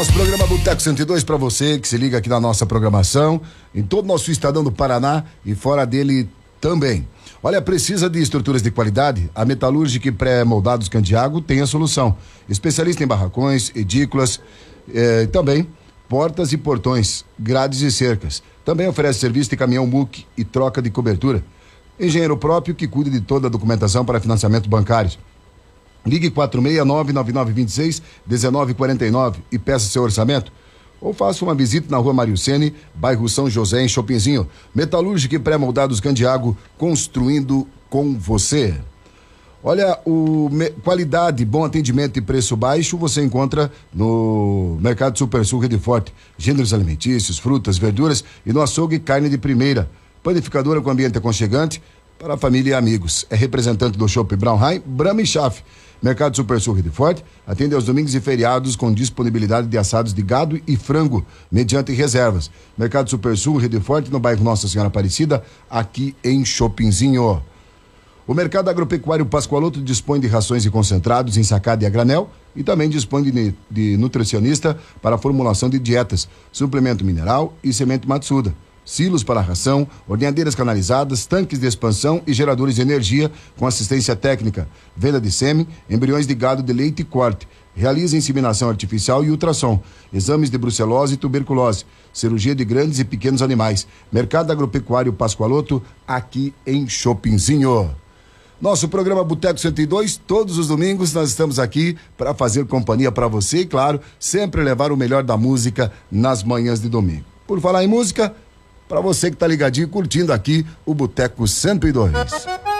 Nosso programa Boteco 102 para você que se liga aqui na nossa programação, em todo o nosso estadão do Paraná e fora dele também. Olha, precisa de estruturas de qualidade? A Metalúrgica e Pré-Moldados Candiago tem a solução. Especialista em barracões, edículas, também portas e portões, grades e cercas. Também oferece serviço de caminhão muque e troca de cobertura. Engenheiro próprio que cuida de toda a documentação para financiamento bancários. Ligue 469-9926-1949 e peça seu orçamento. Ou faça uma visita na Rua Mário Ceni, bairro São José, em Chopinzinho. Metalúrgica e Pré-Moldados Candiago, construindo com você. Olha, qualidade, bom atendimento e preço baixo você encontra no Mercado Super Sul Rede Forte. Gêneros alimentícios, frutas, verduras e no açougue carne de primeira. Panificadora com ambiente aconchegante para a família e amigos. É representante do Chopp Braunheim, Brahma e Schaff. Mercado Super Sul Rede Forte atende aos domingos e feriados com disponibilidade de assados de gado e frango, mediante reservas. Mercado Super Sul Rede Forte, no bairro Nossa Senhora Aparecida, aqui em Chopinzinho. O Mercado Agropecuário Pascoaloto dispõe de rações e concentrados ensacado e a granel e também dispõe de nutricionista para a formulação de dietas, suplemento mineral e semente Matsuda. Silos para ração, ordenhadeiras canalizadas, tanques de expansão e geradores de energia com assistência técnica, venda de sêmen, embriões de gado de leite e corte. Realiza inseminação artificial e ultrassom, exames de brucelose e tuberculose, cirurgia de grandes e pequenos animais. Mercado Agropecuário Pascoaloto, aqui em Chopinzinho. Nosso programa Boteco 102, todos os domingos nós estamos aqui para fazer companhia para você e, claro, sempre levar o melhor da música nas manhãs de domingo. Por falar em música, para você que tá ligadinho curtindo aqui o Boteco 102.